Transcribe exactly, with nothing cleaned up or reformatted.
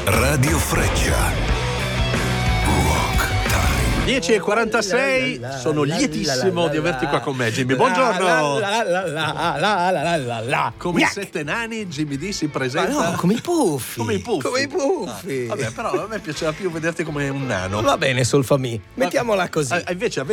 Radio Freccia. dieci e quarantasei, sono lietissimo di averti qua con me, Jimmy. Buongiorno. Come i sette nani, Jimmy D si presenta. Ma no, come i puffi. Come i puffi. Come i puffi. Ah, vabbè, però a me piaceva più vederti come un nano. Va bene, Solfami. Mettiamola così. Ah, invece